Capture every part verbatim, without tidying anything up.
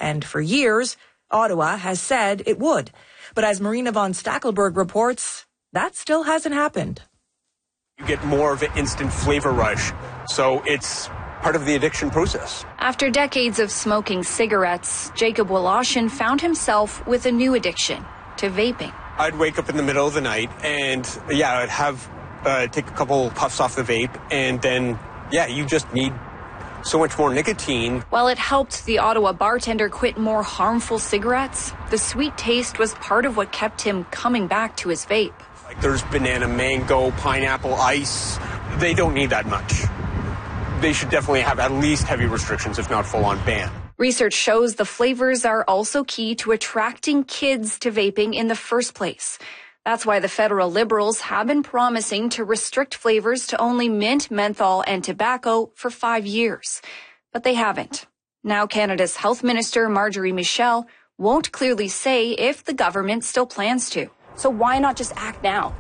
and for years, Ottawa has said it would. But as Marina von Stackelberg reports, that still hasn't happened. You get more of an instant flavor rush, so it's part of the addiction process. After decades of smoking cigarettes, Jacob Woloshyn found himself with a new addiction, to vaping. I'd wake up in the middle of the night and, yeah, I'd have, uh, take a couple puffs off the vape, and then, yeah, you just need so much more nicotine. While it helped the Ottawa bartender quit more harmful cigarettes, the sweet taste was part of what kept him coming back to his vape. Like there's banana, mango, pineapple, ice. They don't need that much. They should definitely have at least heavy restrictions, if not full-on ban. Research shows the flavors are also key to attracting kids to vaping in the first place. That's why the federal Liberals have been promising to restrict flavors to only mint, menthol, and tobacco for five years. But they haven't. Now Canada's Health Minister, Marjorie Michel, won't clearly say if the government still plans to. So why not just act now?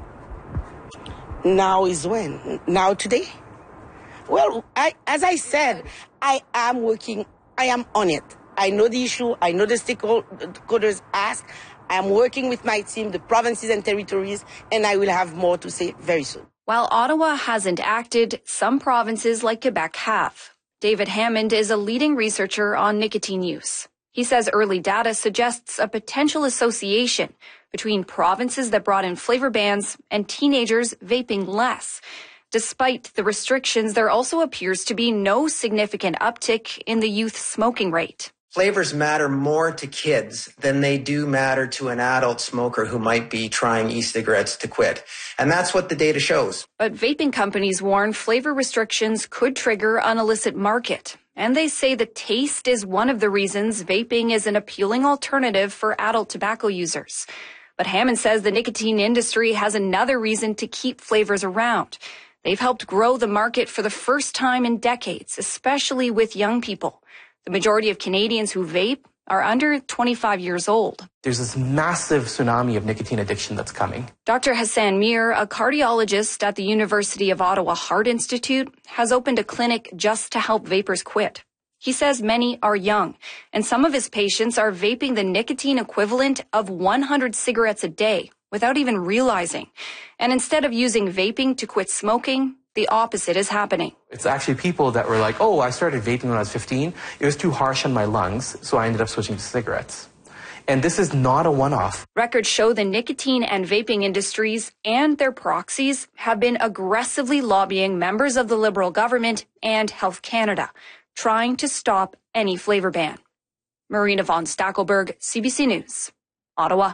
Now is when? Now today? Well, I, as I said, I am working, I am on it. I know the issue, I know the stakeholders ask. I am working with my team, the provinces and territories, and I will have more to say very soon. While Ottawa hasn't acted, some provinces like Quebec have. David Hammond is a leading researcher on nicotine use. He says early data suggests a potential association between provinces that brought in flavor bans and teenagers vaping less. Despite the restrictions, there also appears to be no significant uptick in the youth smoking rate. Flavors matter more to kids than they do matter to an adult smoker who might be trying e-cigarettes to quit. And that's what the data shows. But vaping companies warn flavor restrictions could trigger an illicit market. And they say the taste is one of the reasons vaping is an appealing alternative for adult tobacco users. But Hammond says the nicotine industry has another reason to keep flavors around. They've helped grow the market for the first time in decades, especially with young people. The majority of Canadians who vape are under twenty-five years old. There's this massive tsunami of nicotine addiction that's coming. Doctor Hassan Mir, a cardiologist at the University of Ottawa Heart Institute, has opened a clinic just to help vapers quit. He says many are young, and some of his patients are vaping the nicotine equivalent of one hundred cigarettes a day without even realizing. And instead of using vaping to quit smoking, the opposite is happening. It's actually people that were like, oh, I started vaping when I was fifteen. It was too harsh on my lungs, so I ended up switching to cigarettes. And this is not a one-off. Records show the nicotine and vaping industries and their proxies have been aggressively lobbying members of the Liberal government and Health Canada, trying to stop any flavor ban. Marina von Stackelberg, C B C News, Ottawa.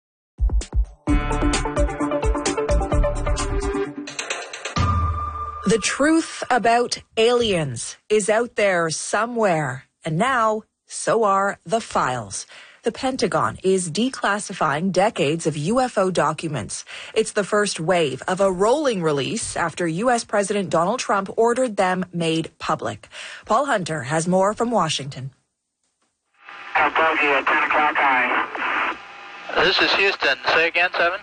The truth about aliens is out there somewhere, and now so are the files. The Pentagon is declassifying decades of U F O documents. It's the first wave of a rolling release after U S President Donald Trump ordered them made public. Paul Hunter has more from Washington. This is Houston. Say again, seven.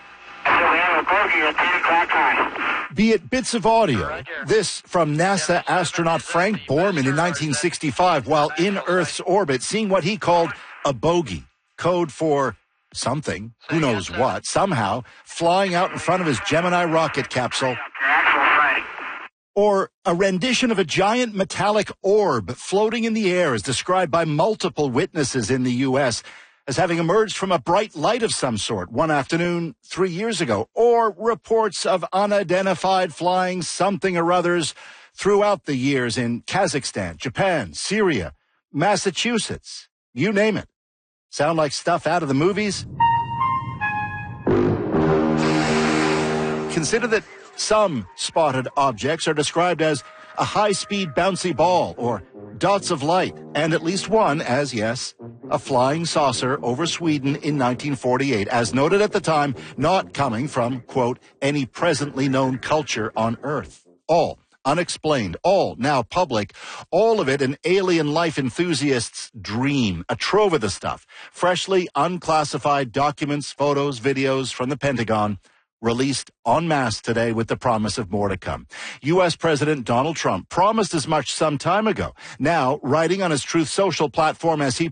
Be it bits of audio. This from NASA astronaut Frank Borman in nineteen sixty-five while in Earth's orbit, seeing what he called a bogey, code for something, who knows what, somehow flying out in front of his Gemini rocket capsule. Or a rendition of a giant metallic orb floating in the air as described by multiple witnesses in the U S as having emerged from a bright light of some sort one afternoon three years ago, or reports of unidentified flying something or others throughout the years in Kazakhstan, Japan, Syria, Massachusetts, you name it. Sound like stuff out of the movies? Consider that some spotted objects are described as a high-speed bouncy ball or dots of light, and at least one as, yes, a flying saucer over Sweden in nineteen forty-eight, as noted at the time, not coming from, quote, any presently known culture on Earth. All unexplained, all now public, all of it an alien life enthusiast's dream, a trove of the stuff, freshly unclassified documents, photos, videos from the Pentagon, released en masse today with the promise of more to come. U S President Donald Trump promised as much some time ago. Now, writing on his Truth Social platform as he